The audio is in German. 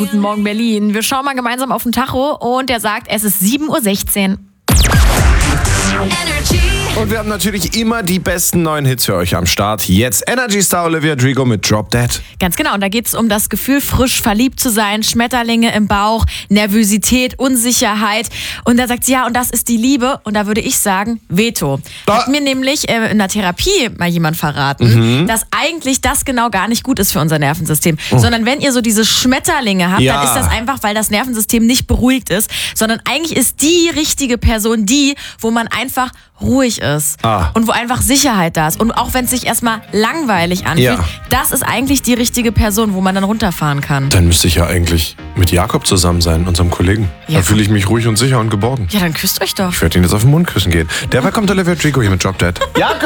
Guten Morgen Berlin. Wir schauen mal gemeinsam auf den Tacho und der sagt, es ist 7:16 Uhr. Und wir haben natürlich immer die besten neuen Hits für euch am Start. Jetzt Energy Star Olivia Rodrigo mit Drop Dead. Ganz genau, und da geht es um das Gefühl, frisch verliebt zu sein, Schmetterlinge im Bauch, Nervosität, Unsicherheit. Und da sagt sie, ja, und das ist die Liebe. Und da würde ich sagen, Veto. Hat mir nämlich in der Therapie mal jemand verraten, dass eigentlich das genau gar nicht gut ist für unser Nervensystem. Sondern wenn ihr so diese Schmetterlinge habt, dann ist das einfach, weil das Nervensystem nicht beruhigt ist. Sondern eigentlich ist die richtige Person die, wo man einfach ruhig ist und wo einfach Sicherheit da ist. Und auch wenn es sich erstmal langweilig anfühlt, das ist eigentlich die richtige Person, wo man dann runterfahren kann. Dann müsste ich ja eigentlich mit Jakob zusammen sein, unserem Kollegen. Ja. Da fühle ich mich ruhig und sicher und geborgen. Ja, dann küsst euch doch. Ich werde ihn jetzt auf den Mund küssen gehen. Derweil kommt Olivia Rodrigo hier mit Drop Dead.